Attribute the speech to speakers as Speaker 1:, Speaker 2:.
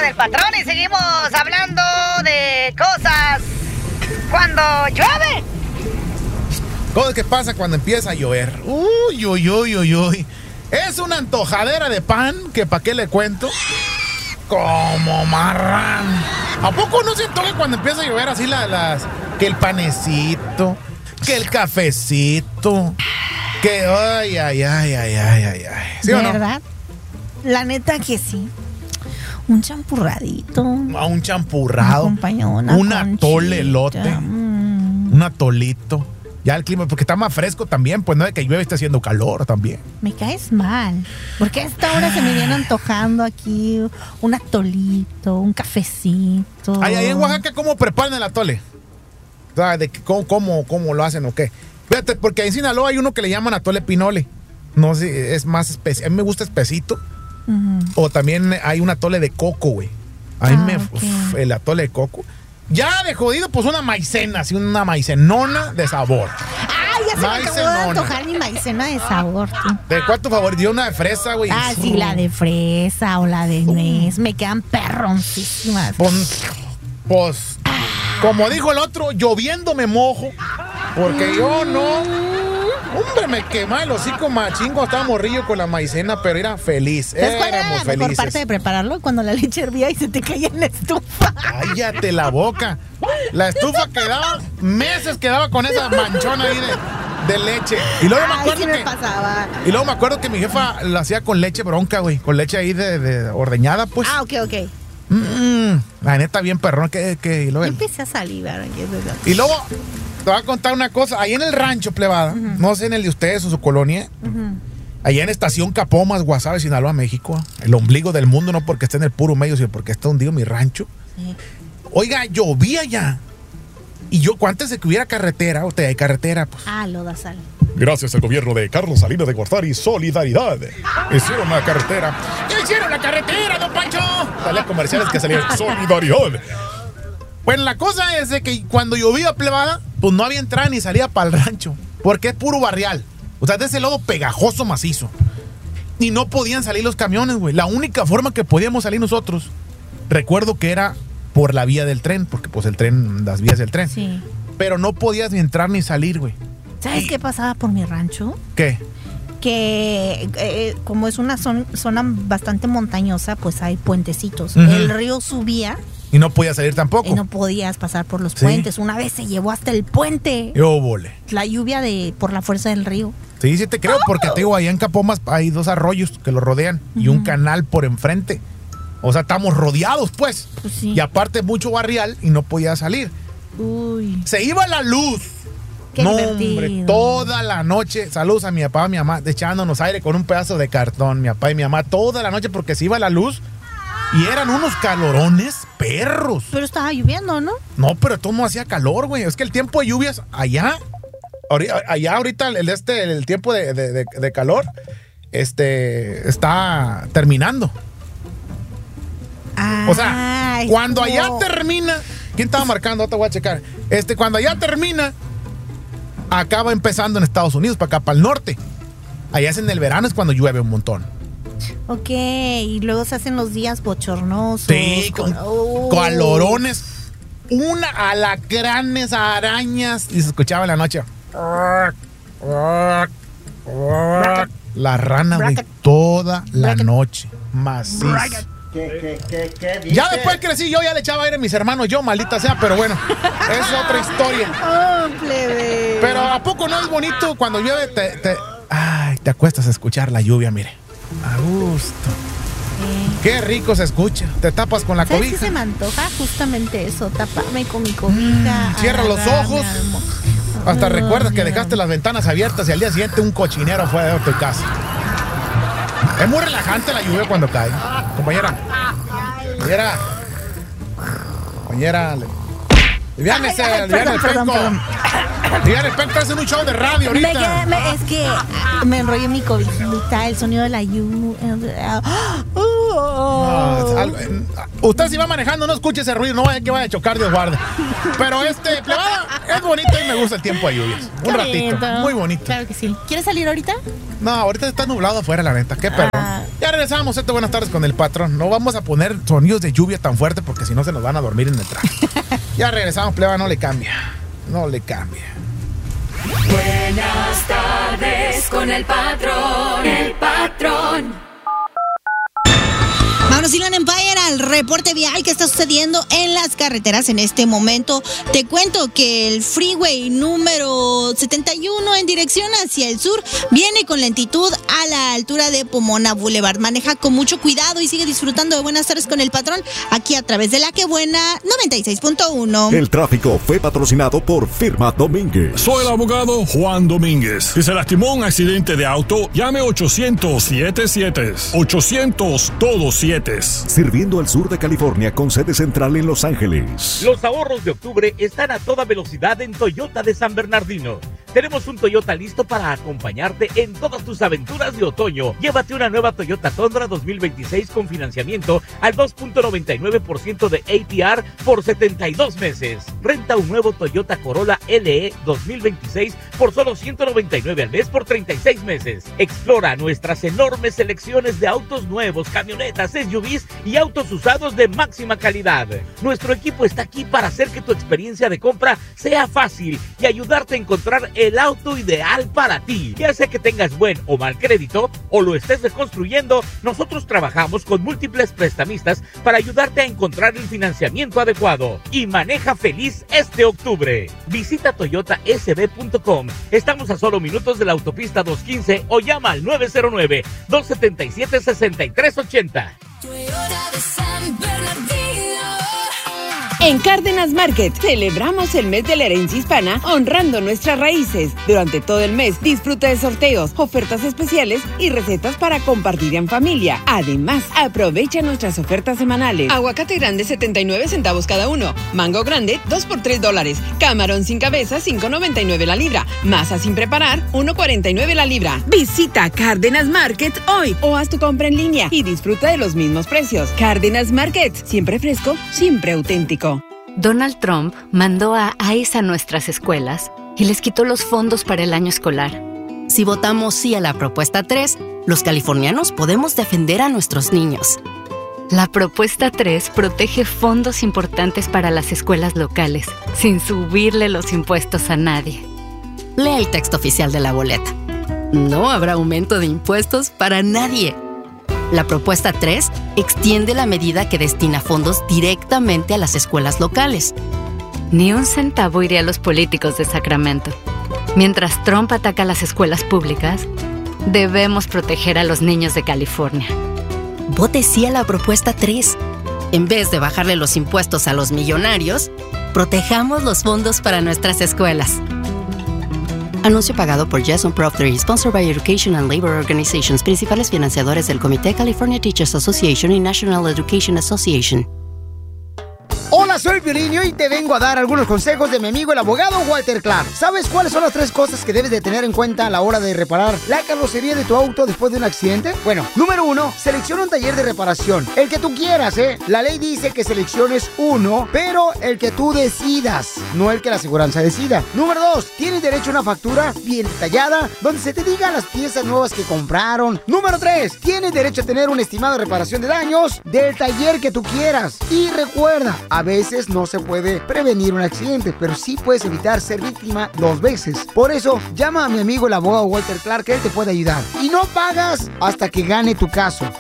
Speaker 1: del patrón y seguimos hablando de cosas cuando llueve.
Speaker 2: Cosas que pasa cuando empieza a llover. Uy. Es una antojadera de pan que pa' qué le cuento. Como marrán. ¿A poco no se antoja cuando empieza a llover así que el panecito, que el cafecito, que ay? ¿Sí o no?
Speaker 1: ¿Verdad? La neta que sí. Un champurradito.
Speaker 2: Un champurrado.
Speaker 1: Un
Speaker 2: atole elote. Un atolito. Ya el clima, porque está más fresco también, pues no de que llueve está haciendo calor también.
Speaker 1: Me caes mal. Porque a esta hora se me viene antojando aquí un atolito, un cafecito.
Speaker 2: Ahí en Oaxaca, ¿cómo preparan el atole? O sea, ¿cómo lo hacen o qué? Fíjate, porque en Sinaloa hay uno que le llaman atole pinole. No sé, es más especial. A mí me gusta espesito. O también hay un atole de coco, güey. El atole de coco. Ya de jodido, pues una maicena, así una maicenona de sabor.
Speaker 1: ¡Ay, ya se me acabó de antojar mi maicena de sabor, tú!
Speaker 2: ¿De cuál tu favorito? Dio una de fresa, güey.
Speaker 1: Sí, la de fresa o la de nuez. Me quedan perroncísimas.
Speaker 2: Pues, como dijo el otro, lloviendo me mojo. Porque yo no... Hombre, me quemaba el hocico machingo. Estaba morrillo con la maicena, pero era feliz.
Speaker 1: ¿Sabes cuál era la mejor parte de prepararlo? Cuando la leche hervía y se te caía en la estufa.
Speaker 2: Cállate la boca. La estufa quedaba con esa manchona ahí de leche. Y luego
Speaker 1: pasaba.
Speaker 2: Y luego me acuerdo que mi jefa la hacía con leche bronca, güey. Con leche ahí de ordeñada, pues.
Speaker 1: Ok.
Speaker 2: La neta, bien perrón. Y luego...
Speaker 1: empecé a salivar.
Speaker 2: Y luego... Te voy a contar una cosa. Ahí en el rancho, plebada, no sé en el de ustedes o su colonia, allá en Estación Capomas, Guasave, Sinaloa, México, el ombligo del mundo, no porque esté en el puro medio, sino porque está hundido mi rancho. Sí. Oiga, llovía ya. Y yo, antes de que hubiera carretera, hay carretera, pues.
Speaker 1: Lodazal.
Speaker 3: Gracias al gobierno de Carlos Salinas de Gortari, Solidaridad. Hicieron la carretera.
Speaker 2: ¿Qué hicieron la carretera, don Pancho?
Speaker 3: Dale a comerciales que salieron. Solidaridad.
Speaker 2: Bueno, la cosa es de que cuando llovía, plebada, pues no había entrada ni salida para el rancho, porque es puro barrial. O sea, de ese lodo pegajoso macizo. Y no podían salir los camiones, güey. La única forma que podíamos salir nosotros, recuerdo que era por la vía del tren, porque pues el tren, las vías del tren.
Speaker 1: Sí.
Speaker 2: Pero no podías ni entrar ni salir, güey.
Speaker 1: ¿Sabes qué pasaba por mi rancho?
Speaker 2: ¿Qué?
Speaker 1: Que como es una zona bastante montañosa, pues hay puentecitos. El río subía.
Speaker 2: Y no podías salir tampoco.
Speaker 1: Y no podías pasar por los puentes. Una vez se llevó hasta el puente.
Speaker 2: Yo volé.
Speaker 1: La lluvia por la fuerza del río.
Speaker 2: Sí te creo, porque te digo, allá en Capomas hay 2 arroyos que lo rodean y un canal por enfrente. O sea, estamos rodeados, pues.
Speaker 1: Sí.
Speaker 2: Y aparte mucho barrial y no podía salir.
Speaker 1: Uy.
Speaker 2: Se iba la luz.
Speaker 1: Qué divertido.
Speaker 2: Hombre, toda la noche. Saludos a mi papá y mi mamá, echándonos aire con un pedazo de cartón. Mi papá y mi mamá toda la noche porque se iba la luz. Y eran unos calorones perros.
Speaker 1: Pero estaba lloviendo, ¿no?
Speaker 2: No, pero todo no hacía calor, güey. Es que el tiempo de lluvias allá ahorita el tiempo de calor está terminando. O sea, cuando allá termina, ¿quién estaba marcando? Te voy a checar. Cuando allá termina, acaba empezando en Estados Unidos, para acá, para el norte. Allá es en el verano, es cuando llueve un montón.
Speaker 1: Ok, y luego se hacen los días bochornosos.
Speaker 2: Sí, con calorones. Alacranes, arañas. Y se escuchaba en la noche. La rana, güey, toda la noche. Macizo.
Speaker 4: ¿Qué
Speaker 2: ya después crecí, yo ya le echaba aire a mis hermanos, yo, maldita sea, pero bueno, es otra historia.
Speaker 1: Plebe.
Speaker 2: Pero ¿a poco no es bonito cuando llueve? Te acuestas a escuchar la lluvia, mire. A gusto. Qué rico se escucha. Te tapas con la
Speaker 1: ¿Sabes
Speaker 2: cobija.
Speaker 1: qué se me antoja? Justamente eso, taparme con mi cobija.
Speaker 2: Cierra los ojos. Hasta recuerdas que dejaste las ventanas abiertas y al día siguiente un cochinero fuera de tu casa. Es muy relajante la lluvia cuando cae. Compañera. Liviane el penco. Liviane el penco, hacen un show de radio ahorita.
Speaker 1: Es que me enrollé mi cobijita, el sonido de la lluvia.
Speaker 2: Usted si va manejando no escuche ese ruido, no vaya que vaya a chocar, Dios guarde. Pero plebada, es bonito y me gusta el tiempo de lluvias. Un ratito, muy bonito.
Speaker 1: Claro que sí. ¿Quieres salir ahorita?
Speaker 2: No, ahorita está nublado afuera, la neta. Qué perro. Ya regresamos, buenas tardes con el patrón. No vamos a poner sonidos de lluvia tan fuerte porque si no se nos van a dormir en el tráfico. Ya regresamos, pleba, no le cambia. No le cambia.
Speaker 4: Buenas tardes con el patrón. El patrón.
Speaker 1: Vámonos, Inland Empire, al reporte vial que está sucediendo en las carreteras en este momento. Te cuento que el freeway número 71 en dirección hacia el sur viene con lentitud a la altura de Pomona Boulevard. Maneja con mucho cuidado y sigue disfrutando de Buenas tardes con el patrón aquí a través de La Que Buena 96.1.
Speaker 5: El tráfico fue patrocinado por Firma Domínguez.
Speaker 6: Soy el abogado Juan Domínguez. Si se lastimó un accidente de auto, llame 800-77. 800 todos 7.
Speaker 5: Sirviendo al sur de California con sede central en Los Ángeles.
Speaker 7: Los ahorros de octubre están a toda velocidad en Toyota de San Bernardino. Tenemos un Toyota listo para acompañarte en todas tus aventuras de otoño. Llévate una nueva Toyota Tundra 2026 con financiamiento al 2.99% de APR por 72 meses. Renta un nuevo Toyota Corolla LE 2026 por solo $199 al mes por 36 meses. Explora nuestras enormes selecciones de autos nuevos, camionetas, SUVs y autos usados de máxima calidad. Nuestro equipo está aquí para hacer que tu experiencia de compra sea fácil y ayudarte a encontrar el auto ideal para ti. Ya sea que tengas buen o mal crédito o lo estés reconstruyendo, nosotros trabajamos con múltiples prestamistas para ayudarte a encontrar el financiamiento adecuado. Y maneja feliz este octubre. Visita toyotasb.com. Estamos a solo minutos de la autopista 215 o llama al 909-277-6380.
Speaker 8: En Cárdenas Market celebramos el mes de la herencia hispana honrando nuestras raíces. Durante todo el mes disfruta de sorteos, ofertas especiales y recetas para compartir en familia. Además, aprovecha nuestras ofertas semanales. Aguacate grande 79 centavos cada uno. Mango grande 2 por $3. Camarón sin cabeza 5.99 la libra. Masa sin preparar 1.49 la libra. Visita Cárdenas Market hoy o haz tu compra en línea y disfruta de los mismos precios. Cárdenas Market, siempre fresco, siempre auténtico.
Speaker 9: Donald Trump mandó a ICE a nuestras escuelas y les quitó los fondos para el año escolar. Si votamos sí a la propuesta 3, los californianos podemos defender a nuestros niños. La propuesta 3 protege fondos importantes para las escuelas locales, sin subirle los impuestos a nadie. Lee el texto oficial de la boleta. No habrá aumento de impuestos para nadie. La propuesta 3 extiende la medida que destina fondos directamente a las escuelas locales. Ni un centavo iría a los políticos de Sacramento. Mientras Trump ataca a las escuelas públicas, debemos proteger a los niños de California. Vote sí a la propuesta 3. En vez de bajarle los impuestos a los millonarios, protejamos los fondos para nuestras escuelas. Anuncio pagado por Jason Prop 3, sponsored by Education and Labor Organizations, principales financiadores del Comité California Teachers Association y National Education Association.
Speaker 10: Hola, soy Piolín y te vengo a dar algunos consejos de mi amigo el abogado Walter Clark. ¿Sabes cuáles son las 3 cosas que debes de tener en cuenta a la hora de reparar la carrocería de tu auto después de un accidente? Bueno, número 1, selecciona un taller de reparación. El que tú quieras, ¿eh? La ley dice que selecciones uno, pero el que tú decidas, no el que la aseguranza decida. Número 2, tienes derecho a una factura bien detallada, donde se te digan las piezas nuevas que compraron. Número 3, tienes derecho a tener un estimado de reparación de daños del taller que tú quieras. Y recuerda, a veces no se puede prevenir un accidente, pero sí puedes evitar ser víctima 2 veces. Por eso, llama a mi amigo el abogado Walter Clark, que él te puede ayudar. Y no pagas hasta que gane tu caso.